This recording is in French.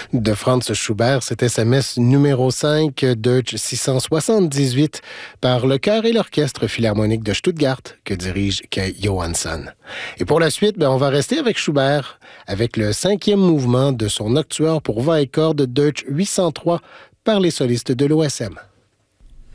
De Franz Schubert, c'était sa messe numéro 5, Deutsch 678, par le chœur et l'orchestre philharmonique de Stuttgart, que dirige Kay Johansson. Et pour la suite, on va rester avec Schubert, avec le 5e mouvement de son nocturne pour voix et cordes Deutsch 803 par les solistes de l'OSM.